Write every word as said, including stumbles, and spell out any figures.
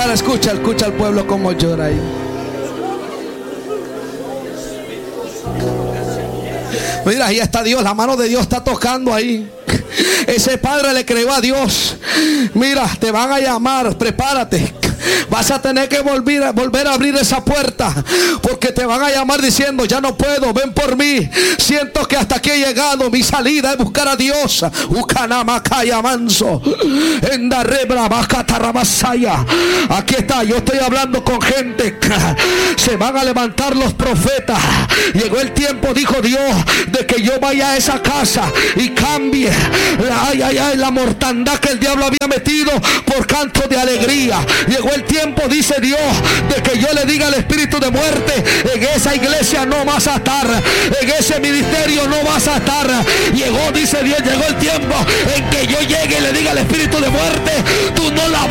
llorar. Escucha, escucha al pueblo como llora ahí. Mira, ahí está Dios, la mano de Dios está tocando ahí. Ese padre le creyó a Dios. Mira, te van a llamar, prepárate. Vas a tener que volver a, volver a abrir esa puerta, porque te van a llamar diciendo: ya no puedo, ven por mí. Siento que hasta aquí he llegado. Mi salida es buscar a Dios. Aquí está, yo estoy hablando con gente. Se van a levantar los profetas. Llegó el tiempo, dijo Dios, de que yo vaya a esa casa y cambie ay, ay, ay, la mortandad que el diablo había metido por canto de alegría. Llegó el tiempo, dice Dios, de que yo le diga al espíritu de muerte: en esa iglesia no vas a estar, en ese ministerio no vas a estar. Llegó, dice Dios, llegó el tiempo en que yo llegue y le diga al espíritu de muerte: tú